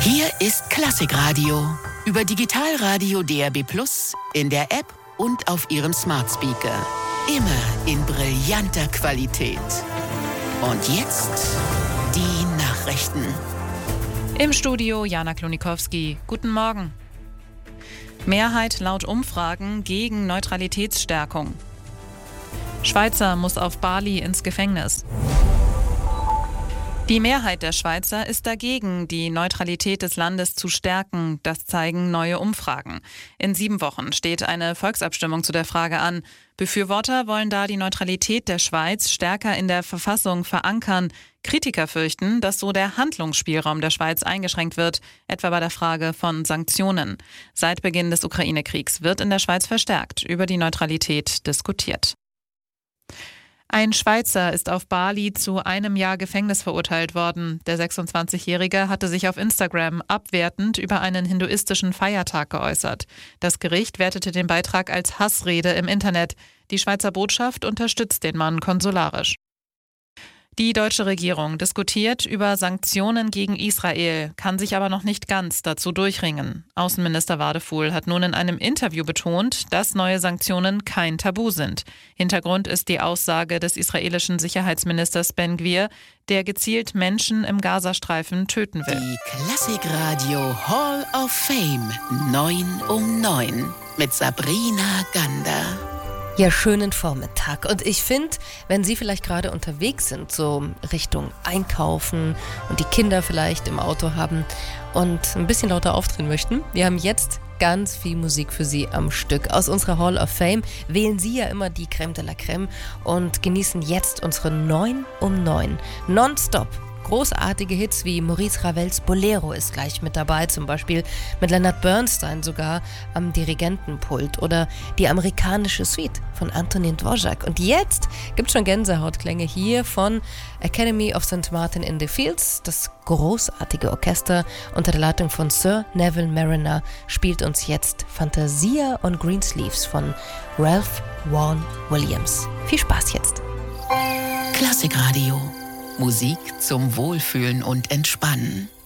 Hier ist Klassikradio. Über Digitalradio DAB+, in der App und auf Ihrem Smart Speaker. Immer in brillanter Qualität. Und jetzt die Nachrichten. Im Studio Jana Klonikowski. Guten Morgen. Mehrheit laut Umfragen gegen Neutralitätsstärkung. Schweizer muss auf Bali ins Gefängnis. Die Mehrheit der Schweizer ist dagegen, die Neutralität des Landes zu stärken. Das zeigen neue Umfragen. In 7 Wochen steht eine Volksabstimmung zu der Frage an. Befürworter wollen da die Neutralität der Schweiz stärker in der Verfassung verankern. Kritiker fürchten, dass so der Handlungsspielraum der Schweiz eingeschränkt wird, etwa bei der Frage von Sanktionen. Seit Beginn des Ukraine-Kriegs wird in der Schweiz verstärkt über die Neutralität diskutiert. Ein Schweizer ist auf Bali zu 1 Jahr Gefängnis verurteilt worden. Der 26-Jährige hatte sich auf Instagram abwertend über einen hinduistischen Feiertag geäußert. Das Gericht wertete den Beitrag als Hassrede im Internet. Die Schweizer Botschaft unterstützt den Mann konsularisch. Die deutsche Regierung diskutiert über Sanktionen gegen Israel, kann sich aber noch nicht ganz dazu durchringen. Außenminister Wadefuhl hat nun in einem Interview betont, dass neue Sanktionen kein Tabu sind. Hintergrund ist die Aussage des israelischen Sicherheitsministers Ben Gvir, der gezielt Menschen im Gazastreifen töten will. Die Klassikradio Hall of Fame 9 um 9 mit Sabrina Gander. Ja, schönen Vormittag. Und ich finde, wenn Sie vielleicht gerade unterwegs sind, so Richtung Einkaufen und die Kinder vielleicht im Auto haben und ein bisschen lauter aufdrehen möchten, wir haben jetzt ganz viel Musik für Sie am Stück. Aus unserer Hall of Fame wählen Sie ja immer die Crème de la Crème und genießen jetzt unsere 9 um 9. Nonstop. Großartige Hits wie Maurice Ravels Bolero ist gleich mit dabei, zum Beispiel mit Leonard Bernstein sogar am Dirigentenpult oder die amerikanische Suite von Antonin Dvorak. Und jetzt gibt es schon Gänsehautklänge hier von Academy of St. Martin in the Fields. Das großartige Orchester unter der Leitung von Sir Neville Mariner spielt uns jetzt Fantasia on Greensleeves von Ralph Vaughan Williams. Viel Spaß jetzt. Klassikradio. Musik zum Wohlfühlen und Entspannen.